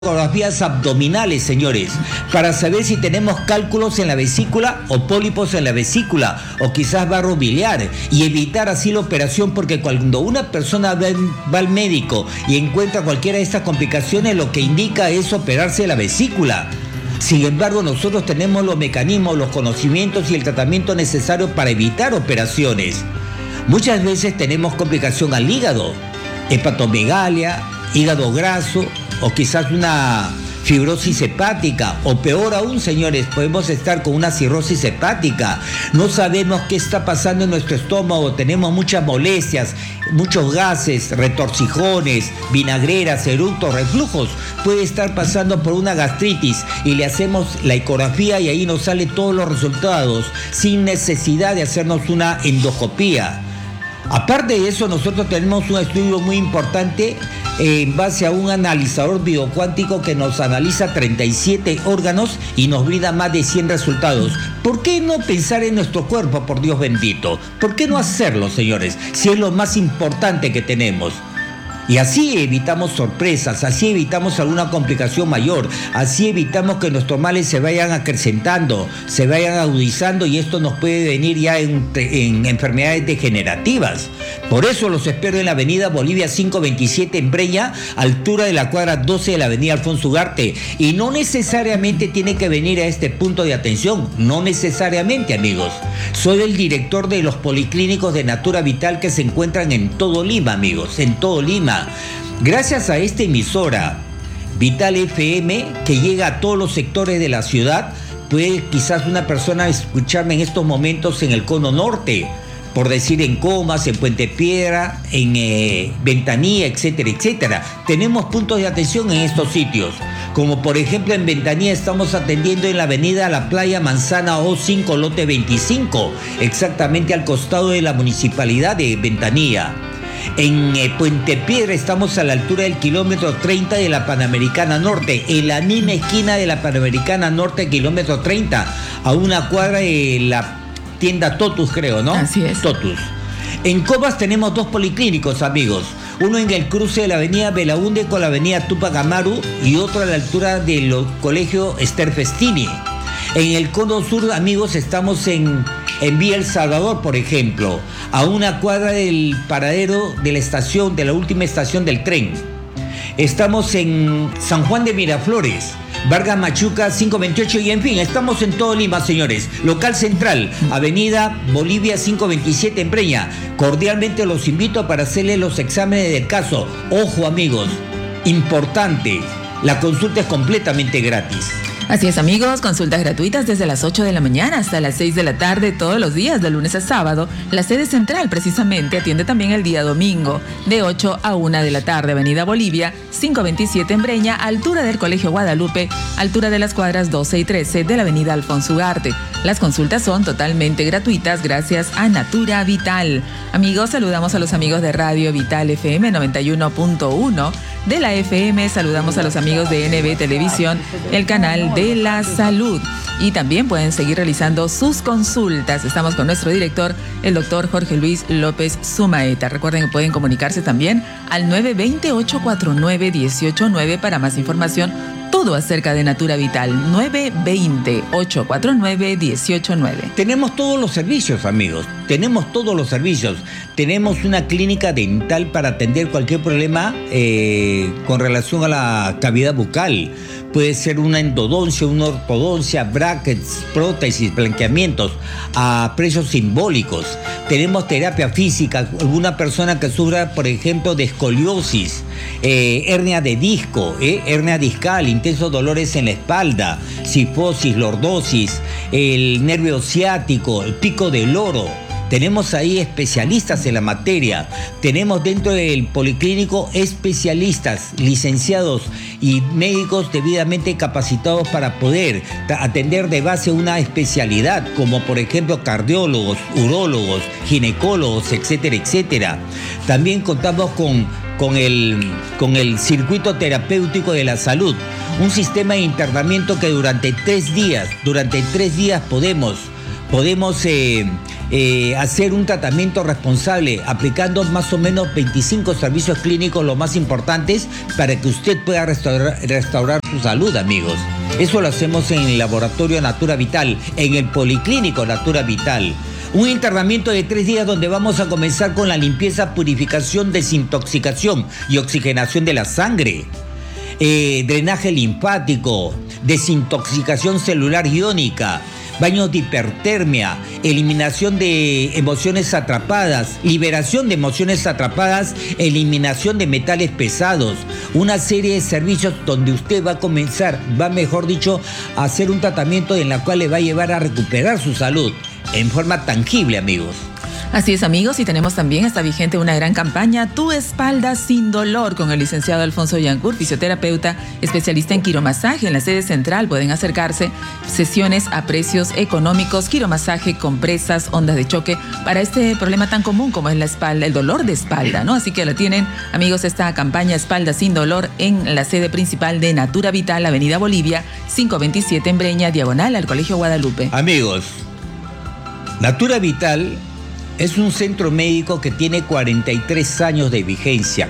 ecografías abdominales, señores, para saber si tenemos cálculos en la vesícula o pólipos en la vesícula o quizás barro biliar y evitar así la operación, porque cuando una persona va al médico y encuentra cualquiera de estas complicaciones, lo que indica es operarse la vesícula. Sin embargo, nosotros tenemos los mecanismos, los conocimientos y el tratamiento necesario para evitar operaciones. Muchas veces tenemos complicación al hígado, hepatomegalia, hígado graso o quizás una fibrosis hepática, o peor aún, señores, podemos estar con una cirrosis hepática. No sabemos qué está pasando en nuestro estómago, tenemos muchas molestias, muchos gases, retorcijones, vinagreras, eructos, reflujos. Puede estar pasando por una gastritis y le hacemos la ecografía y ahí nos salen todos los resultados sin necesidad de hacernos una endoscopía. Aparte de eso, nosotros tenemos un estudio muy importante en base a un analizador biocuántico que nos analiza 37 órganos y nos brinda más de 100 resultados. ¿Por qué no pensar en nuestro cuerpo, por Dios bendito? ¿Por qué no hacerlo, señores? Si es lo más importante que tenemos. Y así evitamos sorpresas, así evitamos alguna complicación mayor, así evitamos que nuestros males se vayan acrecentando, se vayan agudizando, y esto nos puede venir ya en enfermedades degenerativas. Por eso los espero en la avenida Bolivia 527 en Breña, altura de la cuadra 12 de la avenida Alfonso Ugarte. Y no necesariamente tiene que venir a este punto de atención, no necesariamente, amigos. Soy el director de los policlínicos de Natura Vital que se encuentran en todo Lima, amigos, en todo Lima. Gracias a esta emisora Vital FM, que llega a todos los sectores de la ciudad, puede quizás una persona escucharme en estos momentos en el Cono Norte, por decir en Comas, en Puente Piedra, en Ventanilla, etcétera, etcétera. Tenemos puntos de atención en estos sitios, como por ejemplo en Ventanilla estamos atendiendo en la avenida La Playa Manzana O5, lote 25, exactamente al costado de la municipalidad de Ventanilla. En Puente Piedra estamos a la altura del kilómetro 30 de la Panamericana Norte, en la misma esquina de la Panamericana Norte, kilómetro 30, a una cuadra de la tienda Totus, creo, ¿no? Así es. Totus. En Comas tenemos dos policlínicos, amigos. Uno en el cruce de la avenida Belaúnde con la avenida Tupac Amaru y otro a la altura del colegio Esther Festini. En el Cono Sur, amigos, estamos en Vía El Salvador, por ejemplo, a una cuadra del paradero de la estación, de la última estación del tren. Estamos en San Juan de Miraflores, Vargas Machuca 528, y en fin, estamos en todo Lima, señores. Local central, avenida Bolivia 527 en Breña. Cordialmente los invito para hacerle los exámenes del caso. Ojo, amigos, importante, la consulta es completamente gratis. Así es, amigos, consultas gratuitas desde las 8 de la mañana hasta las 6 de la tarde todos los días, de lunes a sábado. La sede central precisamente atiende también el día domingo, de 8 a 1 de la tarde, avenida Bolivia 527 en Breña, altura del Colegio Guadalupe, altura de las cuadras 12 y 13 de la avenida Alfonso Ugarte. Las consultas son totalmente gratuitas gracias a Natura Vital. Amigos, saludamos a los amigos de Radio Vital FM 91.1 de la FM, saludamos a los amigos de NB Televisión, el canal de la salud, y también pueden seguir realizando sus consultas. Estamos con nuestro director, el doctor Jorge Luis López Sumaeta. Recuerden que pueden comunicarse también al 920-849-189 para más información, todo acerca de Natura Vital. 920-849-189. Tenemos todos los servicios, amigos. Tenemos todos los servicios. Tenemos una clínica dental para atender cualquier problema con relación a la cavidad bucal. Puede ser una endodoncia, una ortodoncia, brackets, prótesis, blanqueamientos a precios simbólicos. Tenemos terapia física, alguna persona que sufra, por ejemplo, de escoliosis, hernia de disco, hernia discal, intensos dolores en la espalda, cifosis, lordosis, el nervio ciático, el pico del loro. Tenemos ahí especialistas en la materia. Tenemos dentro del policlínico especialistas, licenciados y médicos debidamente capacitados para poder atender de base una especialidad, como por ejemplo cardiólogos, urólogos, ginecólogos, etcétera, etcétera. También contamos con el circuito terapéutico de la salud, un sistema de internamiento que durante 3 días podemos podemos hacer un tratamiento responsable aplicando más o menos 25 servicios clínicos, los más importantes, para que usted pueda restaurar su salud, amigos. Eso lo hacemos en el laboratorio Natura Vital, en el Policlínico Natura Vital. Un internamiento de 3 días donde vamos a comenzar con la limpieza, purificación, desintoxicación y oxigenación de la sangre, drenaje linfático, desintoxicación celular iónica, baños de hipertermia, eliminación de emociones atrapadas, liberación de emociones atrapadas, eliminación de metales pesados, una serie de servicios donde usted va mejor dicho, a hacer un tratamiento en la cual le va a llevar a recuperar su salud en forma tangible, amigos. Así es, amigos, y tenemos también, está vigente una gran campaña, Tu Espalda Sin Dolor, con el licenciado Alfonso Yancourt, fisioterapeuta, especialista en quiromasaje en la sede central. Pueden acercarse, sesiones a precios económicos, quiromasaje, compresas, ondas de choque, para este problema tan común como es la espalda, el dolor de espalda, ¿no? Así que la tienen, amigos, esta campaña Espalda Sin Dolor en la sede principal de Natura Vital, Avenida Bolivia, 527 en Breña, diagonal al Colegio Guadalupe. Amigos, Natura Vital es un centro médico que tiene 43 años de vigencia,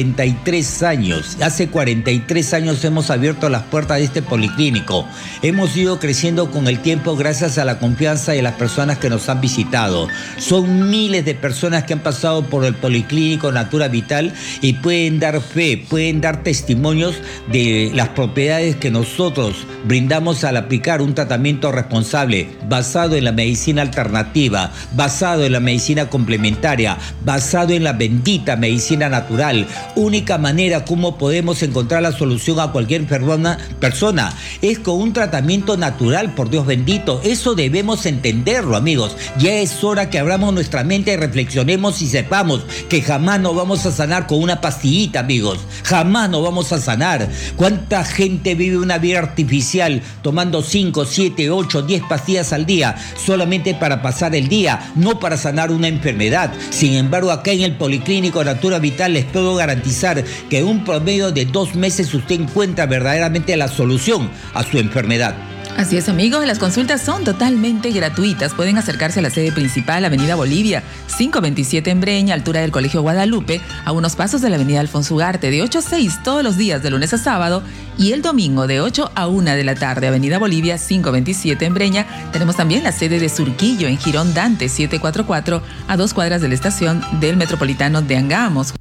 43 años. Hace 43 años hemos abierto las puertas de este policlínico. Hemos ido creciendo con el tiempo gracias a la confianza de las personas que nos han visitado. Son miles de personas que han pasado por el policlínico Natura Vital y pueden dar fe, pueden dar testimonios de las propiedades que nosotros brindamos al aplicar un tratamiento responsable, basado en la medicina alternativa, basado en la medicina complementaria, basado en la bendita medicina natural. Única manera como podemos encontrar la solución a cualquier persona es con un tratamiento natural, por Dios bendito. Eso debemos entenderlo, amigos. Ya es hora que abramos nuestra mente y reflexionemos y sepamos que jamás nos vamos a sanar con una pastillita, amigos. Jamás nos vamos a sanar. ¿Cuánta gente vive una vida artificial tomando 5, 7, 8, 10 pastillas al día solamente para pasar el día, no para sanar una enfermedad? Sin embargo, acá en el Policlínico Natura Vital les puedo garantizar que en un promedio de 2 meses usted encuentra verdaderamente la solución a su enfermedad. Así es, amigos, las consultas son totalmente gratuitas. Pueden acercarse a la sede principal, Avenida Bolivia, 527 en Breña, altura del Colegio Guadalupe, a unos pasos de la Avenida Alfonso Ugarte, de 8 a 6 todos los días, de lunes a sábado, y el domingo de 8 a 1 de la tarde, Avenida Bolivia, 527 en Breña. Tenemos también la sede de Surquillo, en Girón Dante, 744, a 2 cuadras de la estación del Metropolitano de Angamos.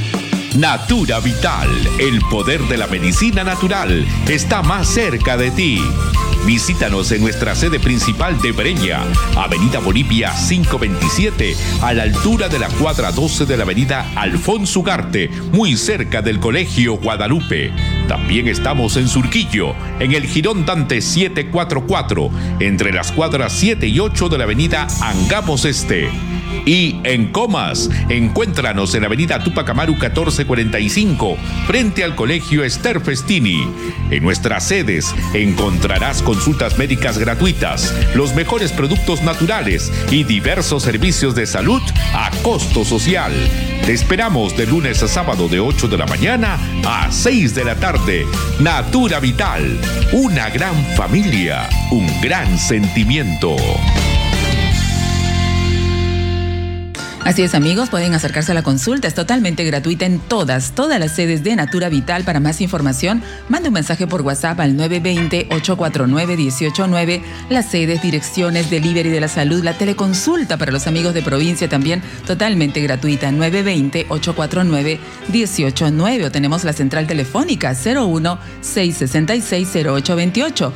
Natura Vital, el poder de la medicina natural, está más cerca de ti. Visítanos en nuestra sede principal de Breña, Avenida Bolivia 527, a la altura de la cuadra 12 de la Avenida Alfonso Ugarte, muy cerca del Colegio Guadalupe. También estamos en Surquillo, en el Girón Dante 744, entre las cuadras 7 y 8 de la Avenida Angamos Este. Y en Comas, encuéntranos en Avenida Tupac Amaru 1445, frente al Colegio Ester Festini. En nuestras sedes encontrarás consultas médicas gratuitas, los mejores productos naturales y diversos servicios de salud a costo social. Te esperamos de lunes a sábado de 8 de la mañana a 6 de la tarde. Natura Vital, una gran familia, un gran sentimiento. Así es, amigos, pueden acercarse a la consulta, es totalmente gratuita en todas las sedes de Natura Vital. Para más información, mande un mensaje por WhatsApp al 920-849-189, las sedes, direcciones, delivery de la salud, la teleconsulta para los amigos de provincia también totalmente gratuita, 920-849-189, o tenemos la central telefónica 01-666-0828,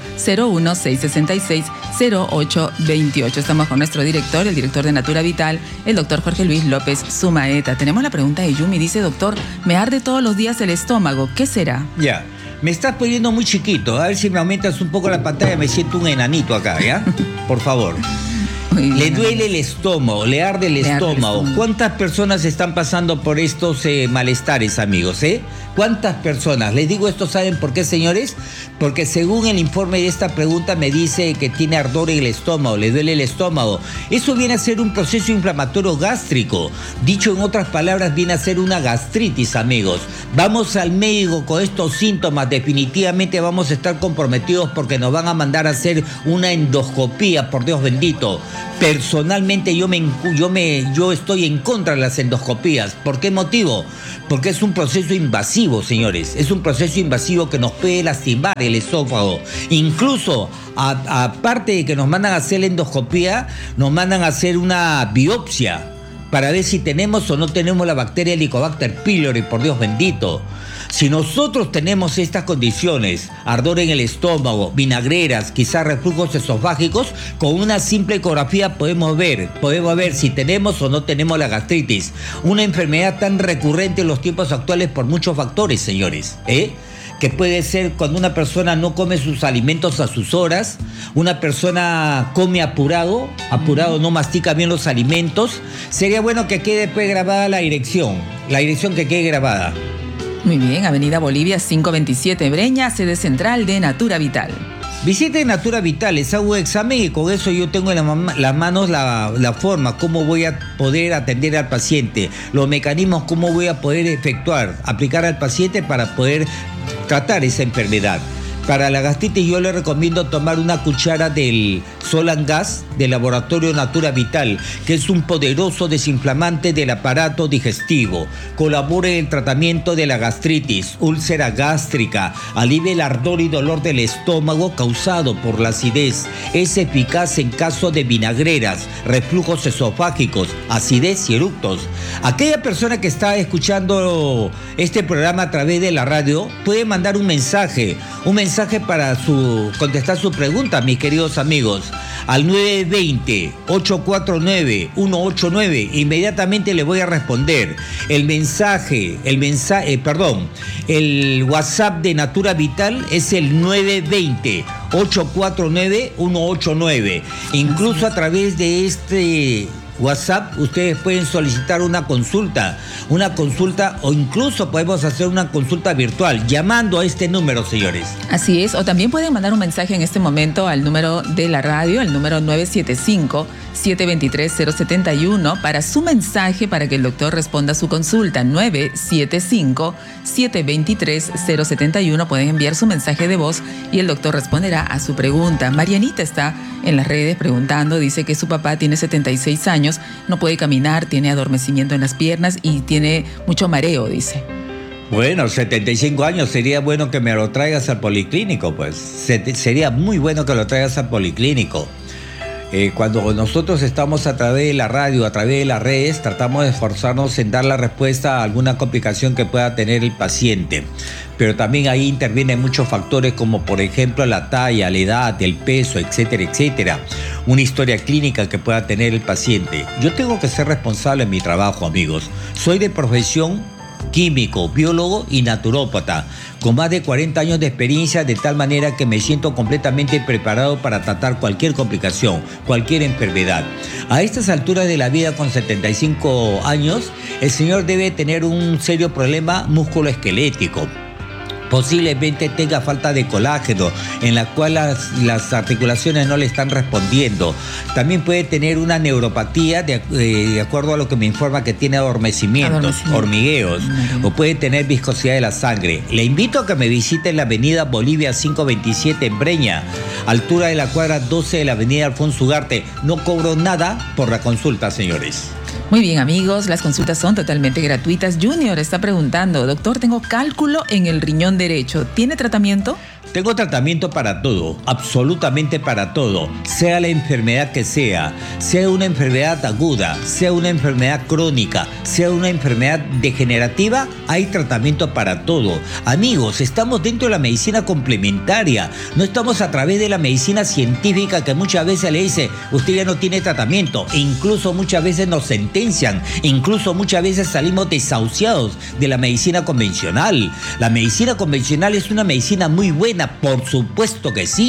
01-666-0828. Estamos con nuestro director, el director de Natura Vital, el doctor Jorge Luis López Sumaeta. Tenemos la pregunta de Yumi, dice: doctor, me arde todos los días el estómago, ¿qué será? Ya, me estás poniendo muy chiquito, a ver si me aumentas un poco la pantalla, me siento un enanito acá, ¿ya? Por favor. Le duele el estómago, le arde el estómago. ¿Cuántas personas están pasando por estos malestares, amigos? ¿Cuántas personas? Les digo esto, ¿saben por qué, señores? Porque según el informe de esta pregunta me dice que tiene ardor en el estómago, le duele el estómago. Eso viene a ser un proceso inflamatorio gástrico. Dicho en otras palabras, viene a ser una gastritis, amigos. Vamos al médico con estos síntomas, definitivamente vamos a estar comprometidos porque nos van a mandar a hacer una endoscopía, por Dios bendito. Personalmente yo estoy en contra de las endoscopías. ¿Por qué motivo? Porque es un proceso invasivo, señores. Es un proceso invasivo que nos puede lastimar el esófago. Incluso, aparte de que nos mandan a hacer la endoscopía, nos mandan a hacer una biopsia para ver si tenemos o no tenemos la bacteria Helicobacter pylori, por Dios bendito. Si nosotros tenemos estas condiciones, ardor en el estómago, vinagreras, quizás reflujos esofágicos, con una simple ecografía podemos ver si tenemos o no tenemos la gastritis. Una enfermedad tan recurrente en los tiempos actuales por muchos factores, señores, que puede ser cuando una persona no come sus alimentos a sus horas, una persona come apurado, no mastica bien los alimentos. Sería bueno que quede pues grabada la dirección que quede grabada. Muy bien, Avenida Bolivia 527 Breña, sede central de Natura Vital. Visite Natura Vital, les hago un examen y con eso yo tengo en las manos la forma, cómo voy a poder atender al paciente, los mecanismos, cómo voy a poder aplicar al paciente para poder tratar esa enfermedad. Para la gastritis yo le recomiendo tomar una cuchara del Solan Gas del laboratorio Natura Vital, que es un poderoso desinflamante del aparato digestivo. Colabora en el tratamiento de la gastritis, úlcera gástrica, alivia el ardor y dolor del estómago causado por la acidez. Es eficaz en caso de vinagreras, reflujos esofágicos, acidez y eructos. Aquella persona que está escuchando este programa a través de la radio puede mandar un mensaje para contestar su pregunta, mis queridos amigos, al 920-849-189. Inmediatamente le voy a responder. El WhatsApp de Natura Vital es el 920-849-189. Incluso a través de este WhatsApp ustedes pueden solicitar una consulta o incluso podemos hacer una consulta virtual llamando a este número, señores. Así es, o también pueden mandar un mensaje en este momento al número de la radio, el número 975-723-071 para su mensaje para que el doctor responda a su consulta. 975-723-071, pueden enviar su mensaje de voz y el doctor responderá a su pregunta. Marianita está en las redes preguntando, dice que su papá tiene 76 años, no puede caminar, tiene adormecimiento en las piernas y tiene mucho mareo, dice. Bueno, 75 años, sería bueno que me lo traigas al policlínico, pues. Sería muy bueno que lo traigas al policlínico. Cuando nosotros estamos a través de la radio, a través de las redes, tratamos de esforzarnos en dar la respuesta a alguna complicación que pueda tener el paciente. Pero también ahí intervienen muchos factores como por ejemplo la talla, la edad, el peso, etcétera, etcétera. Una historia clínica que pueda tener el paciente. Yo tengo que ser responsable en mi trabajo, amigos. Soy de profesión químico, biólogo y naturópata, con más de 40 años de experiencia, de tal manera que me siento completamente preparado para tratar cualquier complicación, cualquier enfermedad. A estas alturas de la vida, con 75 años, el señor debe tener un serio problema musculoesquelético. Posiblemente tenga falta de colágeno, en la cual las articulaciones no le están respondiendo. También puede tener una neuropatía, de acuerdo a lo que me informa, que tiene adormecimientos, hormigueos, o puede tener viscosidad de la sangre. Le invito a que me visite en la avenida Bolivia 527 en Breña, altura de la cuadra 12 de la avenida Alfonso Ugarte. No cobro nada por la consulta, señores. Muy bien, amigos, las consultas son totalmente gratuitas. Junior está preguntando, doctor, tengo cálculo en el riñón derecho, ¿tiene tratamiento? Tengo tratamiento para todo, absolutamente para todo, sea la enfermedad que sea una enfermedad aguda, sea una enfermedad crónica, sea una enfermedad degenerativa, hay tratamiento para todo. Amigos, estamos dentro de la medicina complementaria, no estamos a través de la medicina científica que muchas veces le dice, usted ya no tiene tratamiento, e incluso muchas veces nos sentencian, incluso muchas veces salimos desahuciados de la medicina convencional. La medicina convencional es una medicina muy buena, por supuesto que sí.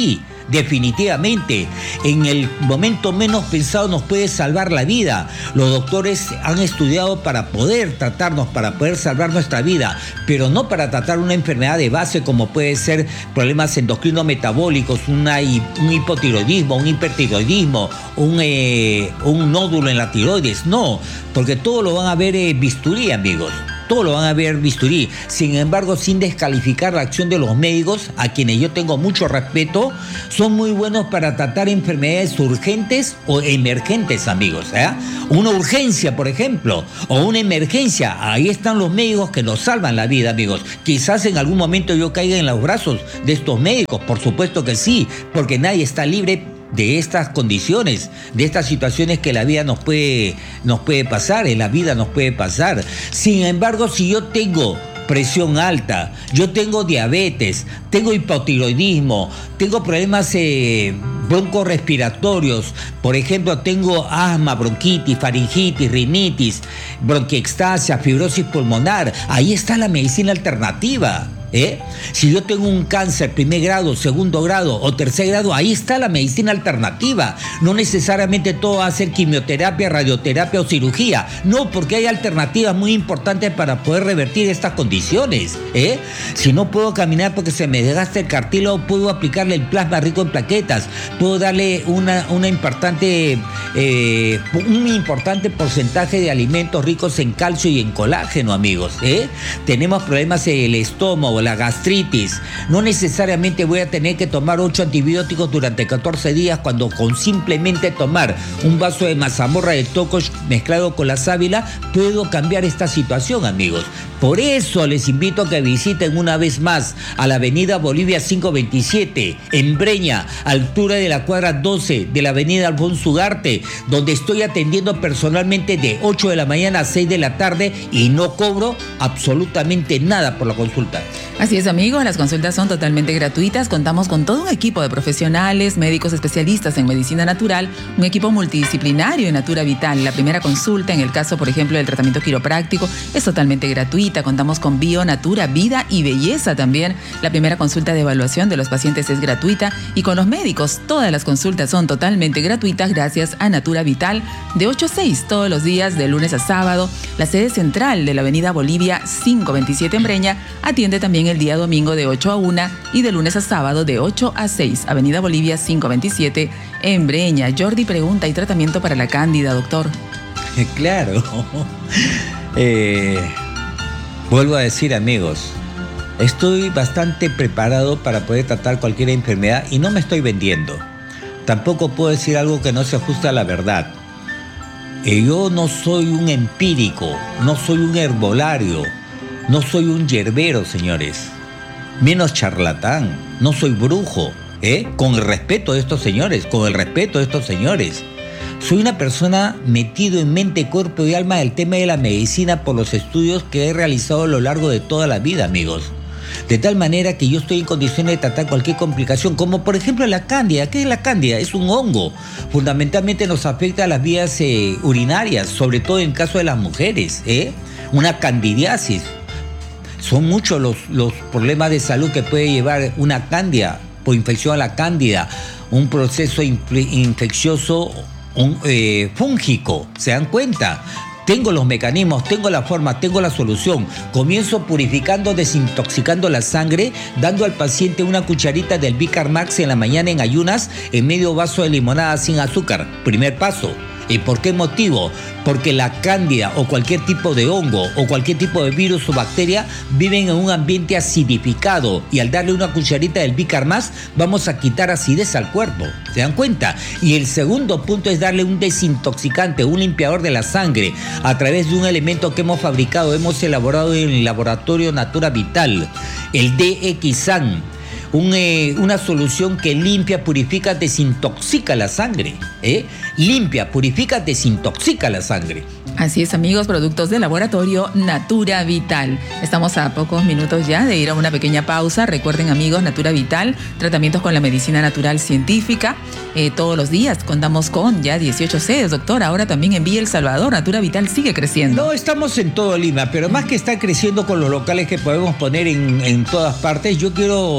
definitivamente. En el momento menos pensado nos puede salvar la vida. Los doctores han estudiado para poder tratarnos, para poder salvar nuestra vida, pero no para tratar una enfermedad de base como puede ser problemas endocrino-metabólicos, un hipotiroidismo, un hipertiroidismo, un nódulo en la tiroides. No, porque todo lo van a ver bisturí, amigos. Todo lo van a ver bisturí. Sin embargo, sin descalificar la acción de los médicos, a quienes yo tengo mucho respeto, son muy buenos para tratar enfermedades urgentes o emergentes, amigos. Una urgencia, por ejemplo, o una emergencia. Ahí están los médicos que nos salvan la vida, amigos. Quizás en algún momento yo caiga en los brazos de estos médicos. Por supuesto que sí, porque nadie está libre de estas condiciones, de estas situaciones que la vida nos puede pasar, en la vida nos puede pasar. Sin embargo, si yo tengo presión alta, yo tengo diabetes, tengo hipotiroidismo, tengo problemas broncorespiratorios, por ejemplo, tengo asma, bronquitis, faringitis, rinitis, bronquiectasia, fibrosis pulmonar, ahí está la medicina alternativa. Si yo tengo un cáncer primer grado, segundo grado o tercer grado, ahí está la medicina alternativa. No necesariamente todo va a ser quimioterapia, radioterapia o cirugía. No, porque hay alternativas muy importantes para poder revertir estas condiciones. Si no puedo caminar porque se me desgasta el cartílago, puedo aplicarle el plasma rico en plaquetas. Puedo darle un importante porcentaje de alimentos ricos en calcio y en colágeno, amigos. Tenemos problemas en el estómago, la gastritis. No necesariamente voy a tener que tomar 8 antibióticos durante 14 días cuando con simplemente tomar un vaso de mazamorra de tocos mezclado con la sábila puedo cambiar esta situación, amigos. Por eso les invito a que visiten una vez más a la avenida Bolivia 527, en Breña, altura de la cuadra 12 de la avenida Alfonso Ugarte, donde estoy atendiendo personalmente de 8 de la mañana a 6 de la tarde y no cobro absolutamente nada por la consulta. Así es, amigos, las consultas son totalmente gratuitas. Contamos con todo un equipo de profesionales, médicos especialistas en medicina natural, un equipo multidisciplinario en Natura Vital. La primera consulta, en el caso, por ejemplo, del tratamiento quiropráctico, es totalmente gratuita. Contamos con Bio, Natura, Vida y Belleza también. La primera consulta de evaluación de los pacientes es gratuita y con los médicos todas las consultas son totalmente gratuitas gracias a Natura Vital, de 8 a 6 todos los días, de lunes a sábado. La sede central de la avenida Bolivia 527 en Breña atiende también el día domingo de 8 a 1 y de lunes a sábado de 8 a 6, avenida Bolivia 527 en Breña. Jordi pregunta, ¿hay tratamiento para la cándida, doctor? Claro. Vuelvo a decir, amigos, estoy bastante preparado para poder tratar cualquier enfermedad y no me estoy vendiendo. Tampoco puedo decir algo que no se ajuste a la verdad. Yo no soy un empírico, no soy un herbolario, no soy un yerbero, señores. Menos charlatán, no soy brujo, con el respeto de estos señores, Soy una persona metido en mente, cuerpo y alma del tema de la medicina por los estudios que he realizado a lo largo de toda la vida, amigos. De tal manera que yo estoy en condiciones de tratar cualquier complicación, como por ejemplo la cándida. ¿Qué es la cándida? Es un hongo. Fundamentalmente nos afecta a las vías urinarias, sobre todo en caso de las mujeres. Una candidiasis. Son muchos los problemas de salud que puede llevar una cándida, por infección a la cándida, un proceso infeccioso fúngico. ¿Se dan cuenta? Tengo los mecanismos, tengo la forma, tengo la solución. Comienzo purificando, desintoxicando la sangre, dando al paciente una cucharita del Bicarmax en la mañana en ayunas, en medio vaso de limonada sin azúcar. Primer paso. ¿Y por qué motivo? Porque la cándida o cualquier tipo de hongo o cualquier tipo de virus o bacteria viven en un ambiente acidificado y al darle una cucharita del Bicarmax vamos a quitar acidez al cuerpo. ¿Se dan cuenta? Y el segundo punto es darle un desintoxicante, un limpiador de la sangre a través de un elemento que hemos fabricado, hemos elaborado en el laboratorio Natura Vital, el DXAN. Una solución que limpia, purifica, desintoxica la sangre. Limpia, purifica, desintoxica la sangre. Así es, amigos, productos de laboratorio Natura Vital. Estamos a pocos minutos ya de ir a una pequeña pausa. Recuerden, amigos, Natura Vital, tratamientos con la medicina natural científica. Todos los días contamos con ya 18 sedes, doctor. Ahora también en Villa El Salvador, Natura Vital sigue creciendo. No, estamos en todo Lima, pero más que estar creciendo con los locales que podemos poner en todas partes, yo quiero crecer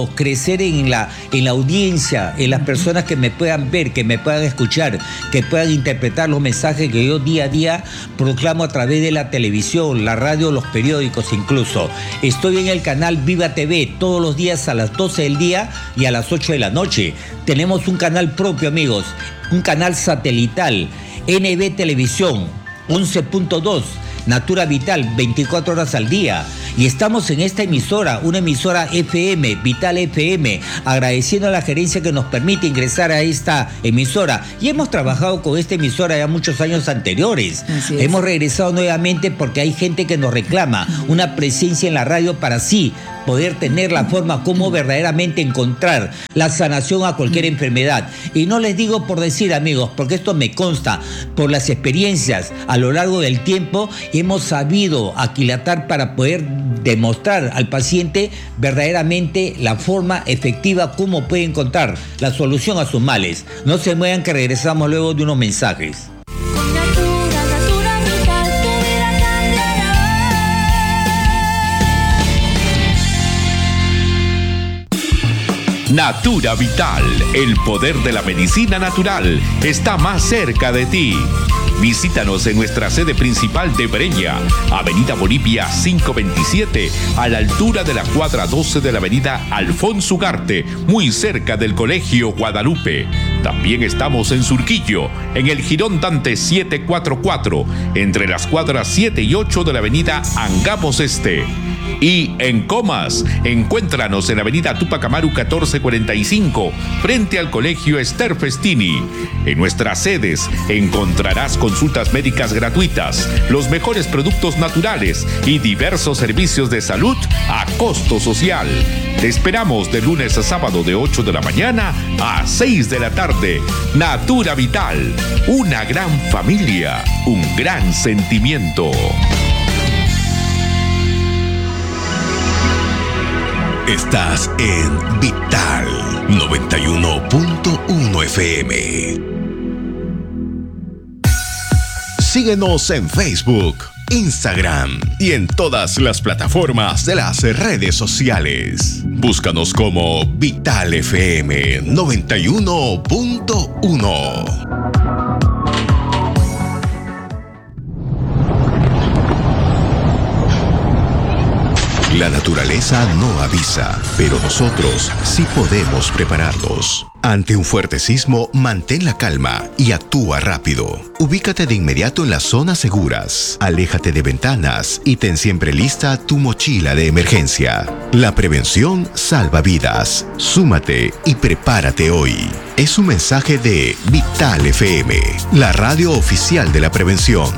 agradecer en la audiencia, en las personas que me puedan ver, que me puedan escuchar, que puedan interpretar los mensajes que yo día a día proclamo a través de la televisión, la radio, los periódicos incluso. Estoy en el canal Viva TV todos los días a las 12 del día y a las 8 de la noche. Tenemos un canal propio, amigos, un canal satelital, NB Televisión 11.2, Natura Vital, 24 horas al día. Y estamos en esta emisora, una emisora FM, Vital FM, agradeciendo a la gerencia que nos permite ingresar a esta emisora. Y hemos trabajado con esta emisora ya muchos años anteriores. Hemos regresado nuevamente porque hay gente que nos reclama una presencia en la radio para sí poder tener la forma como verdaderamente encontrar la sanación a cualquier enfermedad. Y no les digo por decir, amigos, porque esto me consta por las experiencias a lo largo del tiempo. Hemos sabido aquilatar para poder demostrar al paciente verdaderamente la forma efectiva como puede encontrar la solución a sus males. No se muevan, que regresamos luego de unos mensajes. Natura Vital, el poder de la medicina natural, está más cerca de ti. Visítanos en nuestra sede principal de Breña, Avenida Bolivia 527, a la altura de la cuadra 12 de la Avenida Alfonso Ugarte, muy cerca del Colegio Guadalupe. También estamos en Surquillo, en el Jirón Dante 744, entre las cuadras 7 y 8 de la Avenida Angamos Este. Y en Comas, encuéntranos en la Avenida Tupac Amaru 1445, frente al Colegio Esther Festini. En nuestras sedes encontrarás consultas médicas gratuitas, los mejores productos naturales y diversos servicios de salud a costo social. Te esperamos de lunes a sábado de 8 de la mañana a 6 de la tarde. Natura Vital, una gran familia, un gran sentimiento. Estás en Vital 91.1 FM. Síguenos en Facebook, Instagram y en todas las plataformas de las redes sociales. Búscanos como Vital FM 91.1. La naturaleza no avisa, pero nosotros sí podemos prepararnos. Ante un fuerte sismo, mantén la calma y actúa rápido. Ubícate de inmediato en las zonas seguras. Aléjate de ventanas y ten siempre lista tu mochila de emergencia. La prevención salva vidas. Súmate y prepárate hoy. Es un mensaje de Vital FM, la radio oficial de la prevención.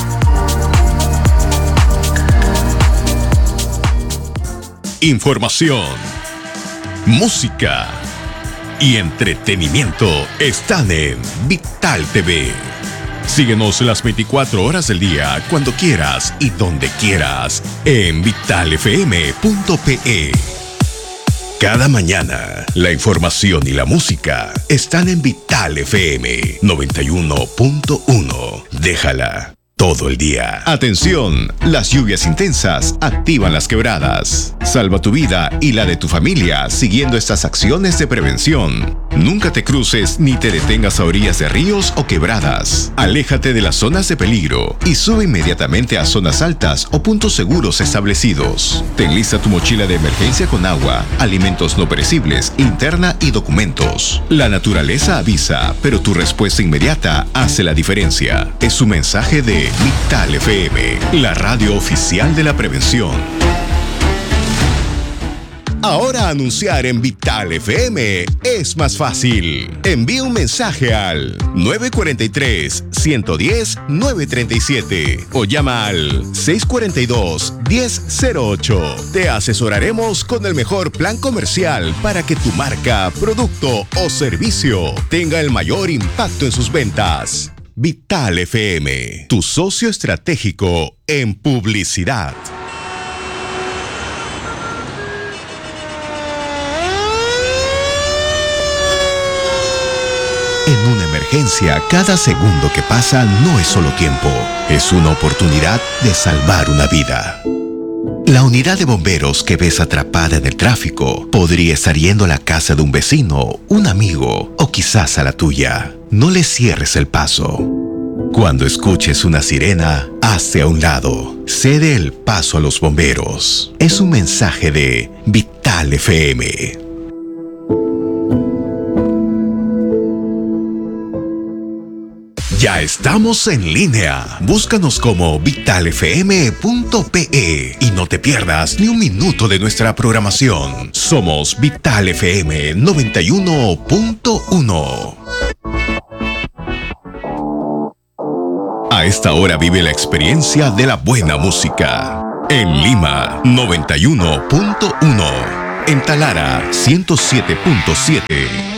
Información, música y entretenimiento están en Vital TV. Síguenos las 24 horas del día, cuando quieras y donde quieras, en vitalfm.pe. Cada mañana, la información y la música están en Vital FM 91.1. Déjala todo el día. Atención, las lluvias intensas activan las quebradas. Salva tu vida y la de tu familia siguiendo estas acciones de prevención. Nunca te cruces ni te detengas a orillas de ríos o quebradas. Aléjate de las zonas de peligro y sube inmediatamente a zonas altas o puntos seguros establecidos. Ten lista tu mochila de emergencia con agua, alimentos no perecibles, linterna y documentos. La naturaleza avisa, pero tu respuesta inmediata hace la diferencia. Es un mensaje de Vital FM, la radio oficial de la prevención. Ahora anunciar en Vital FM es más fácil. Envía un mensaje al 943-110-937 o llama al 642-1008. Te asesoraremos con el mejor plan comercial para que tu marca, producto o servicio tenga el mayor impacto en sus ventas. Vital FM, tu socio estratégico en publicidad. En una emergencia, cada segundo que pasa no es solo tiempo, es una oportunidad de salvar una vida. La unidad de bomberos que ves atrapada en el tráfico podría estar yendo a la casa de un vecino, un amigo o quizás a la tuya. No le cierres el paso. Cuando escuches una sirena, hazte a un lado. Cede el paso a los bomberos. Es un mensaje de Vital FM. Ya estamos en línea. Búscanos como vitalfm.pe y no te pierdas ni un minuto de nuestra programación. Somos Vital FM 91.1. A esta hora vive la experiencia de la buena música. En Lima, 91.1. En Talara, 107.7.